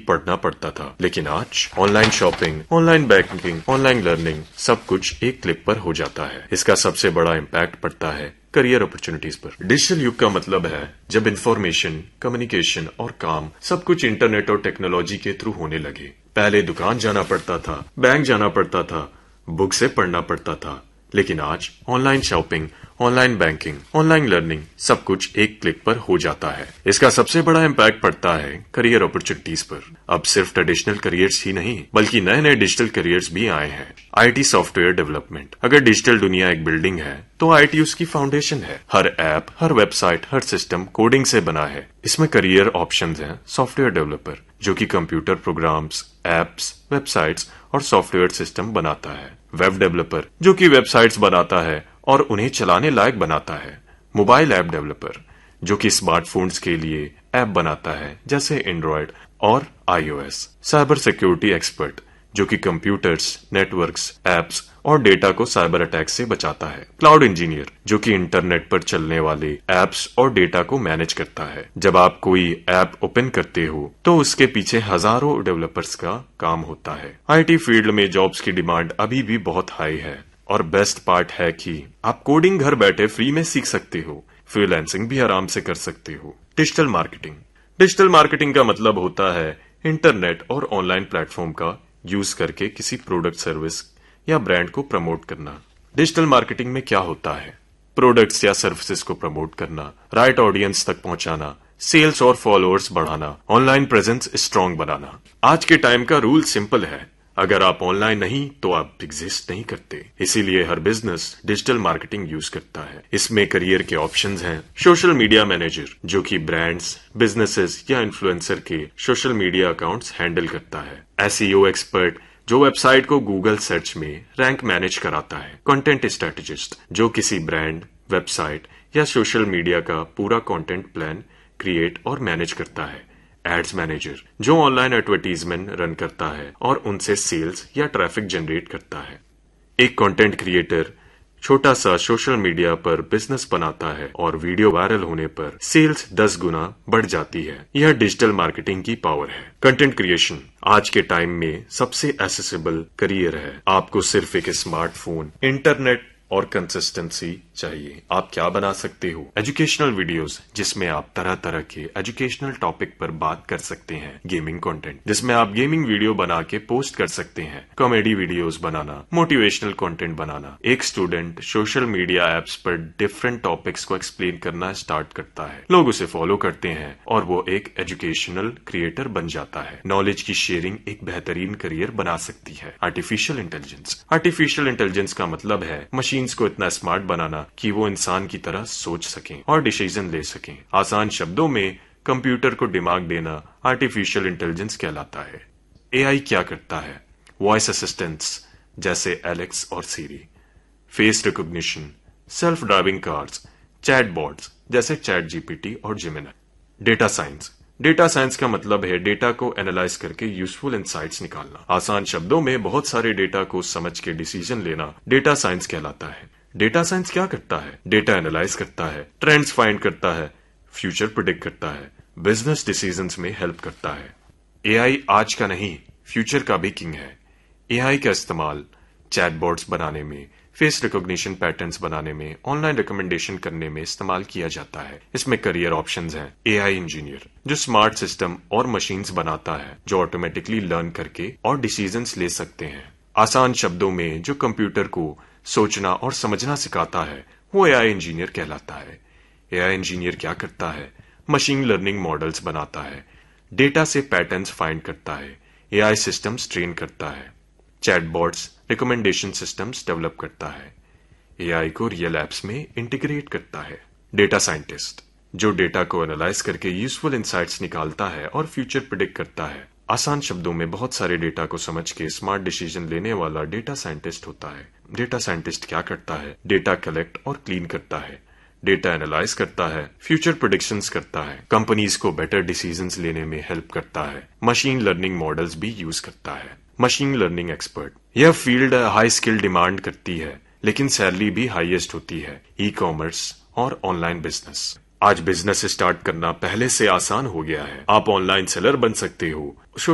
पढ़ना पड़ता था, लेकिन आज online shopping, online banking, online learning सब कुछ एक क्लिक पर हो जाता है। इसका सबसे बड़ा इम्पैक्ट पड़ता है करियर अपॉर्चुनिटीज पर। डिजिटल युग का मतलब है जब इंफॉर्मेशन, कम्युनिकेशन और काम सब कुछ इंटरनेट और टेक्नोलॉजी के थ्रू होने लगे। पहले दुकान जाना पड़ता था, बैंक जाना पड़ता था, बुक से पढ़ना पड़ता था, लेकिन आज online shopping, online banking, online learning सब कुछ एक क्लिक पर हो जाता है। इसका सबसे बड़ा इम्पैक्ट पड़ता है करियर अपॉर्चुनिटीज पर। अब सिर्फ ट्रेडिशनल करियर्स ही नहीं, बल्कि नए नए डिजिटल करियर्स भी आए हैं। IT software development. अगर डिजिटल दुनिया एक बिल्डिंग है तो आईटी उसकी फाउंडेशन है। हर ऐप, हर वेबसाइट, हर सिस्टम कोडिंग से बना है। इसमें करियर ऑप्शंस हैं। सॉफ्टवेयर डेवलपर, जो कि कंप्यूटर प्रोग्राम्स, एप्स, वेबसाइट्स और सॉफ्टवेयर सिस्टम बनाता है। वेब डेवलपर, जो कि वेबसाइट्स बनाता है और उन्हें चलाने लायक बनाता है। मोबाइल ऐप डेवलपर, जो कि स्मार्टफोन्स के लिए ऐप बनाता है, जैसे एंड्रॉयड और आईओएस। साइबर सिक्योरिटी एक्सपर्ट, जो कि कंप्यूटर्स, नेटवर्क्स, एप्स और डेटा को साइबर अटैक से बचाता है। क्लाउड इंजीनियर, जो कि इंटरनेट पर चलने वाले एप्स और डेटा को मैनेज करता है। जब आप कोई ऐप ओपन करते हो तो उसके पीछे हजारों डेवलपर्स का काम होता है। आईटी फील्ड में जॉब्स की डिमांड अभी भी बहुत हाई है और बेस्ट पार्ट है कि आप कोडिंग घर बैठे फ्री में सीख सकते हो। फ्रीलांसिंग भी आराम से कर सकते हो। Digital marketing. डिजिटल मार्केटिंग का मतलब होता है इंटरनेट और ऑनलाइन प्लेटफॉर्म का यूज करके किसी प्रोडक्ट, सर्विस या ब्रांड को प्रमोट करना। डिजिटल मार्केटिंग में क्या होता है? प्रोडक्ट्स या सर्विसेज को प्रमोट करना, राइट ऑडियंस तक पहुंचाना, सेल्स और फॉलोअर्स बढ़ाना, ऑनलाइन प्रेजेंस स्ट्रांग बनाना। आज के टाइम का रूल सिंपल है, अगर आप ऑनलाइन नहीं तो आप एग्जिस्ट नहीं करते। इसीलिए हर बिजनेस डिजिटल मार्केटिंग यूज करता है। इसमें करियर के ऑप्शंस हैं। सोशल मीडिया मैनेजर, जो कि ब्रांड्स, बिजनेसेस या इन्फ्लुएंसर के सोशल मीडिया अकाउंट्स हैंडल करता है। एसईओ एक्सपर्ट, जो वेबसाइट को गूगल सर्च में रैंक मैनेज कराता है। कंटेंट स्ट्रेटेजिस्ट, जो किसी ब्रांड, वेबसाइट या सोशल मीडिया का पूरा कंटेंट प्लान क्रिएट और मैनेज करता है। एड्स मैनेजर, जो ऑनलाइन एडवर्टीजमेंट रन करता है और उनसे सेल्स या ट्रैफिक जनरेट करता है। एक कंटेंट क्रिएटर छोटा सा सोशल मीडिया पर बिजनेस बनाता है और वीडियो वायरल होने पर सेल्स 10 गुना बढ़ जाती है। यह डिजिटल मार्केटिंग की पावर है। कंटेंट क्रिएशन आज के टाइम में सबसे एक्सेसिबल करियर है। आपको सिर्फ एक स्मार्टफोन, इंटरनेट और कंसिस्टेंसी चाहिए। आप क्या बना सकते हो? एजुकेशनल वीडियोस, जिसमें आप तरह तरह के एजुकेशनल टॉपिक पर बात कर सकते हैं। गेमिंग कंटेंट, जिसमें आप गेमिंग वीडियो बना के पोस्ट कर सकते हैं। कॉमेडी वीडियोस बनाना, मोटिवेशनल कंटेंट बनाना। एक स्टूडेंट सोशल मीडिया एप्स पर डिफरेंट टॉपिक्स को एक्सप्लेन करना स्टार्ट करता है। लोग उसे फॉलो करते हैं और वो एक एजुकेशनल क्रिएटर बन जाता है। नॉलेज की शेयरिंग एक बेहतरीन करियर बना सकती है। Artificial intelligence. आर्टिफिशियल इंटेलिजेंस का मतलब है मशीन्स को इतना स्मार्ट बनाना कि वो इंसान की तरह सोच सकें और डिसीजन ले सकें। आसान शब्दों में कंप्यूटर को दिमाग देना आर्टिफिशियल इंटेलिजेंस कहलाता है। एआई क्या करता है? वॉइस असिस्टेंट्स जैसे एलेक्स और सीरी, face recognition, self driving cars, chatbots जैसे चैट जीपीटी और Gemini. Data science. Data science का मतलब है डेटा को एनालाइज करके यूजफुल इंसाइट्स निकालना। आसान शब्दों में बहुत सारे डेटा को समझ के डिसीजन लेना डेटा साइंस कहलाता है। डेटा साइंस क्या करता है? डेटा एनालाइज करता है, ट्रेंड्स फाइंड करता है, फ्यूचर प्रिडिक्ट करता है, बिजनेस डिसीजंस में हेल्प करता है। एआई आज का नहीं, फ्यूचर का भी किंग है। एआई का इस्तेमाल चैटबॉट्स बनाने में, फेस रिकॉग्निशन पैटर्न्स बनाने में, ऑनलाइन रिकमेंडेशन करने में इस्तेमाल किया जाता है। इसमें करियर ऑप्शंस हैं। एआई इंजीनियर, जो स्मार्ट सिस्टम और मशीन्स बनाता है, जो ऑटोमेटिकली लर्न करके और डिसीजंस ले सकते हैं। आसान शब्दों में जो कंप्यूटर को सोचना और समझना सिखाता है, वो एआई इंजीनियर कहलाता है। एआई इंजीनियर क्या करता है? मशीन लर्निंग मॉडल्स बनाता है, डेटा से पैटर्न्स फाइंड करता है, एआई सिस्टम्स ट्रेन करता है, चैटबॉट्स, रिकमेंडेशन सिस्टम्स डेवलप करता है, एआई को रियल एप्स में इंटीग्रेट करता है। डेटा साइंटिस्ट, जो डेटा को एनालाइज करके यूजफुल इंसाइट्स निकालता है और फ्यूचर प्रिडिक्ट करता है। आसान शब्दों में बहुत सारे डेटा को समझ के स्मार्ट डिसीजन लेने वाला डेटा साइंटिस्ट होता है। डेटा साइंटिस्ट क्या करता है? डेटा कलेक्ट और क्लीन करता है, डेटा एनालाइज करता है, फ्यूचर प्रेडिक्शंस करता है, कंपनीज को बेटर डिसीजंस लेने में हेल्प करता है, मशीन लर्निंग मॉडल्स भी यूज करता है। मशीन लर्निंग एक्सपर्ट, यह फील्ड हाई स्किल डिमांड करती है, लेकिन सैलरी भी हाईएस्ट होती है। ई कॉमर्स और ऑनलाइन बिजनेस। आज बिजनेस स्टार्ट करना पहले से आसान हो गया है। आप ऑनलाइन सेलर बन सकते हो,